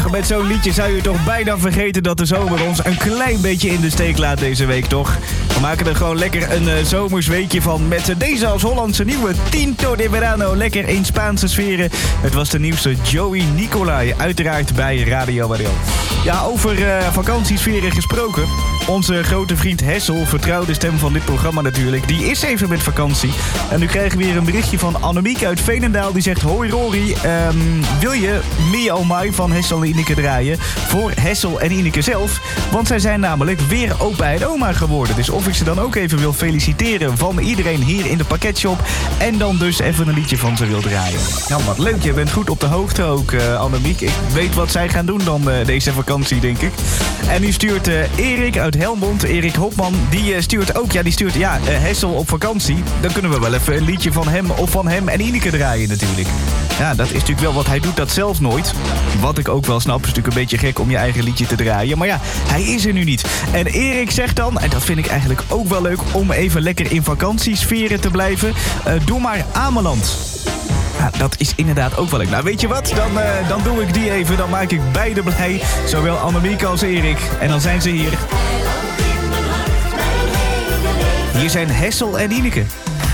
Ach, met zo'n liedje zou je toch bijna vergeten dat de zomer ons een klein beetje in de steek laat deze week, toch? We maken er gewoon lekker een zomers weekje van met deze als Hollandse nieuwe Tinto de Verano. Lekker in Spaanse sferen. Het was de nieuwste Joey Nicolai, uiteraard bij Radio Mario. Ja, over vakantiesferen gesproken. Onze grote vriend Hessel, vertrouwde stem van dit programma natuurlijk, die is even met vakantie. En nu krijgen we weer een berichtje van Annemiek uit Veenendaal. Die zegt: hoi Rory, wil je Me Oh My van Hessel en Ineke draaien voor Hessel en Ineke zelf? Want zij zijn namelijk weer opa en oma geworden. Dus of ik ze dan ook even wil feliciteren van iedereen hier in de pakketshop. En dan dus even een liedje van ze wil draaien. Nou, wat leuk. Je bent goed op de hoogte ook, Annemiek. Ik weet wat zij gaan doen dan deze vakantie, denk ik. En nu stuurt Erik uit Helmond, Erik Hopman, die stuurt Hessel op vakantie. Dan kunnen we wel even een liedje van hem of van hem en Ineke draaien natuurlijk. Ja, dat is natuurlijk wel, want hij doet dat zelf nooit. Wat ik ook wel snap, is natuurlijk een beetje gek om je eigen liedje te draaien. Maar ja, hij is er nu niet. En Erik zegt dan, en dat vind ik eigenlijk ook wel leuk om even lekker in vakantiesferen te blijven. Doe maar Ameland. Ja, dat is inderdaad ook wel leuk. Nou, weet je wat? Dan doe ik die even. Dan maak ik beide blij. Zowel Annemiek als Erik. En dan zijn ze hier. Hier zijn Hessel en Ineke.